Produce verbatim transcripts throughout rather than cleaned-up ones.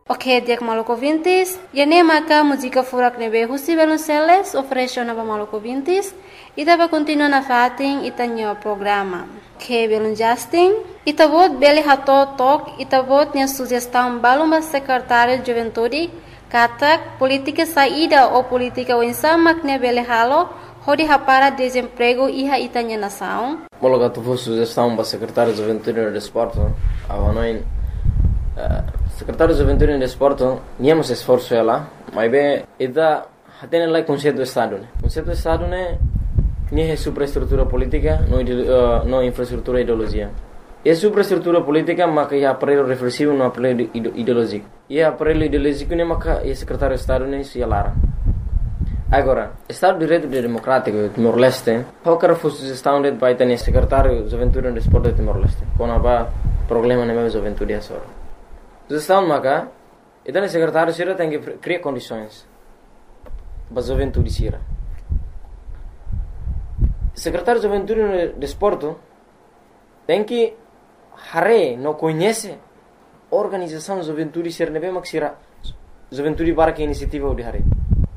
Ok, dia maluco vintis. E nem maca música furak nebe husi belunceles oferece na maluco vintis. E dava continua na fatin e tanho programa. Que belun Justin. E tabot beli hato tok e tabot nia sugestão baluma secretário de juventude katak política saída ou política wensamak ne beli halo hodi hapara desemprego iha itanya nação. Mologa tu sugestão para secretário de juventude e desporto. Avanoin secretário de juventude e desporto niamos esforço ela, mas bem ida hatene lá conceito do estado, né? Conceito do estado né nem é superestrutura política, não uh, não infraestrutura ideologia. É superestrutura política, mas é aparelho reflexivo, não aparelho ideológico. E aparelho ideológico nem maca é secretário de estado nem se alara. Agora, Estado de Direito Democrático Timor-Leste, qualquer sugestão de vai ter secretário de juventude e desporto de Timor-Leste, quando há problema na minha juventude é só. Sugestão maca, então o secretário sira tem que criar condições para a juventude sira. Secretário de juventude e desporto tem que hare não conhece organização de juventude sira nebe mak sira juventude para que iniciativa de hare.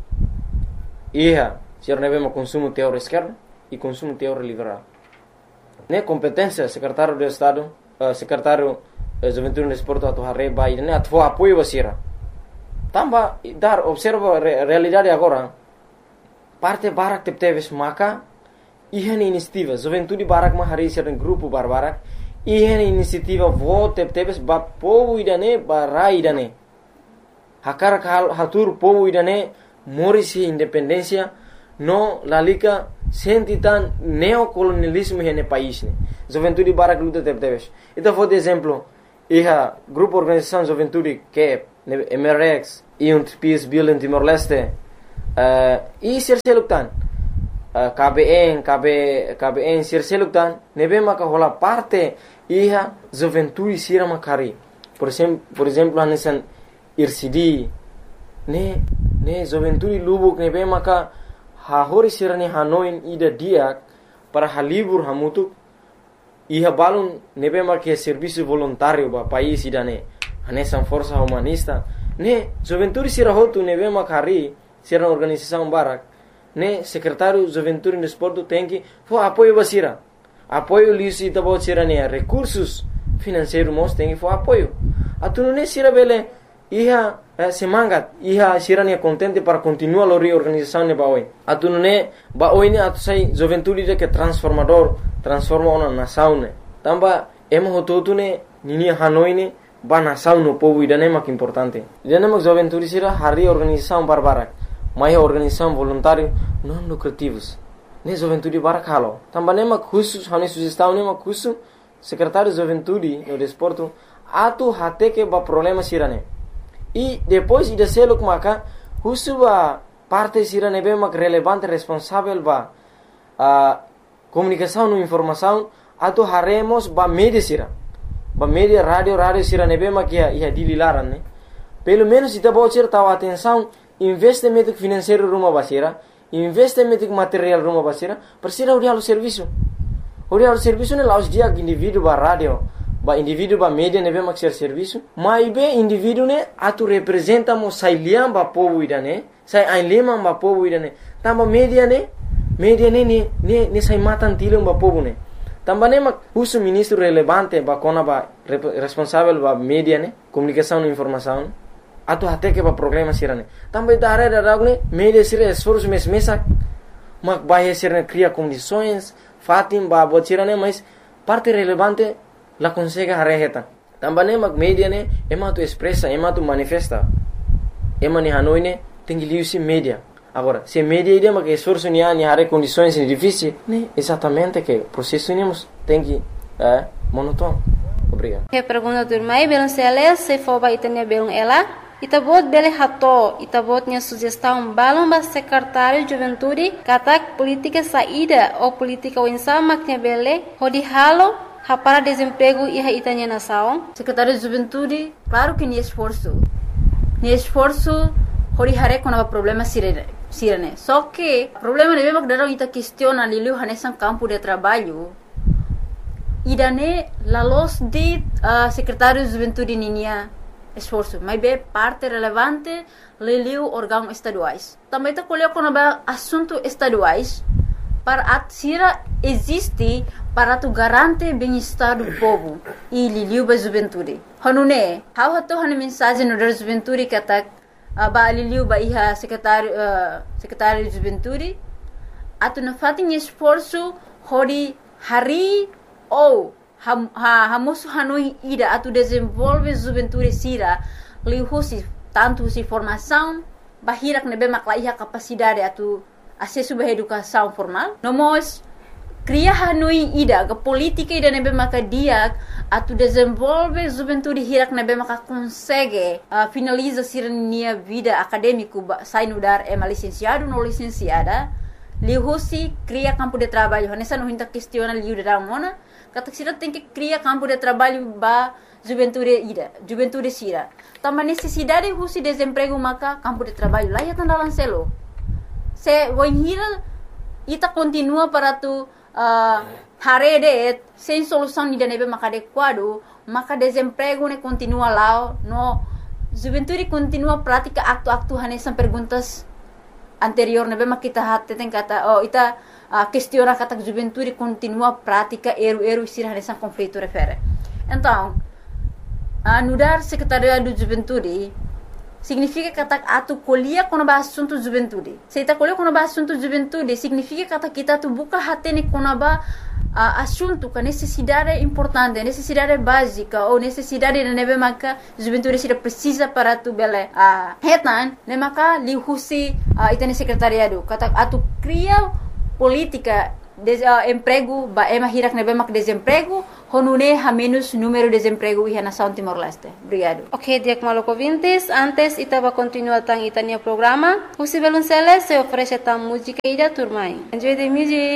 Ia, sira nebe mak consumo teor esquerdo e consumo teor liberal. Ne competência secretário de estado, uh, secretário de juventude e desporto atu hare vai ne atu apoio basira. Tamba dar observa re, realidade agora. Parte barak tep teves maka ihan inisiativa juventude barak ma hari sira grupo barbarak ihan inisiativa vote tep teves ba povo idane barai idane. Hakar kal hatur povo idane morisi independência no lalika sentitan neocolonialismo hene país ne. Juventude barak luta tep teves. Ita for de exemplo iha grupo organização juventude que M R X e um Peace Bill em Timor-Leste uh, e serseluktan uh, K B N K B K B N serseluktan nebe maka hola parte iha juventude sira makari por exemplo por exemplo anesan I R C D ne ne juventude lubuk nebe maka ha hori sira ni hanoin ida diak para halibur hamutuk iha balun nebe maka serviço voluntário ba país idane anesan força humanista ne juventude sira hotu nebe makari sira organização barak ne secretário juventude e desporto tem que fo apoio basira apoio lisi tabo sira ne recursos financeiros mos tem que fo apoio atuno ne sira bele iha eh, semangat iha sira ne contente para continuar a reorganização ne baoi atuno ne baoi ne atu sai juventude de que transformador transforma uma nação ne tamba emo hotu ne nini hanoi ne ba nação no povo idane mak importante idane mak juventude sira hari organização barbarak mai organização voluntário não lucrativos ne juventude barak halo tamba ne mak khusus hani sugestão ne mak khusus secretário de juventude e desporto atu hate que ba problema sira ne e depois ida seluk maka khusus ba parte sira ne be mak relevante responsável ba a comunicação no informação atu haremos ba media sira ba media radio radio sira nebe makia ia dililaran ne pelo menos ita bocer tahu atenção investimento financeiro rumah basira investimento material rumah basira persira uri halu serviço uri halu serviço ne laus dia indivíduo ba radio ba indivíduo ba media nebe mak ser serviço mai be indivíduo ne atu representa mo sailiam ba povo idane sai ainlema ba povo idane tamba media ne media ne ne ne, ne sai matan tilum ba povo ne também mak uso ministro relevante ba kona ba responsável ba media ne comunicação e informação atu até que ba problema sirane também da área da ragne media sira esforço mes mesa mak ba sirane cria condições fatim ba botirane mas parte relevante la consegue hareheta também mak media ne ema tu expressa ema tu manifesta ema ni hanoi ne tem liusi media. Agora, se media ideia que esforço ni ani hare condições difíceis, né? Exatamente que o processo nemos tem que é monótono. Obrigado. Que pergunta do irmão, belum sele se for ba itanya belum ela, itabot bele hato, itabot nya sugestão balum ba secretário de juventude, katak política saída ou política winsama que bele, hodi halo para desemprego e itanya nação. Secretário de juventude, claro que ni esforço. Ni esforço hori hare kona problema sirene. Sirene. Só que o problema é mesmo que daram ita questiona liliu hanesan campo de trabalho. Idane la los de uh, secretário de juventude ninia esforço, mas é parte relevante liliu órgãos estaduais. Também está colhendo quando é assunto estaduais para a Sira existe para tu garantir bem-estar do povo e liliu ba juventude. Hanune, how hato hane mensagem no da juventude que tá ba liliu ba iha secretário uh, secretário de juventude atu na fatin esforço hori hari ou ha ha hamosu hanui ida atu desenvolve juventude Sira liu husi tanto si formação bahirak nebe makla iha capacidade atu acesso à educação formal. Nós cria hanui ida ke política ida nebe maka dia atu desenvolve juventude hirak nebe maka consegue uh, finaliza sirnia vida acadêmico sai no dar é licenciado no licenciada lihusi cria campo de trabalho nessa não hinta questiona liu de mona kata sira tem que cria campo de trabalho ba juventude ida juventude sira também necessidade husi desemprego maka campo de trabalho lá ya tandalan selo se woinhira ita continua para tu uh, harede sem solução ni nebe maka adequado maka desemprego ne continua lá no juventude continua prática acto-acto hanesan perguntas anterior nebe maka kita hatte tem kata oh ita uh, questiona kata juventude continua prática eru-eru sir hanesan conflito refere então uh, nudar secretariado de juventude significa que atu colhia quando ba assunto juventude. Se ita colhia quando ba assunto juventude, significa que kita tu buka hatene quando ba uh, assunto que necessidade importante, necessidade básica ou necessidade de nebe maka juventude se precisa para tu bele. Ah, uh, hetan, ne maka lihusi uh, itane secretariado. Kata atu cria política de uh, emprego ba ema hirak nebe mak desemprego honune ha menos número de desemprego e nação Timor-Leste. Obrigado. Ok, Diak Maloko Vintes, antes itaba continua tang itania programa. Husi Belunceles se oferece tang música ida turmai. Enjoy the music.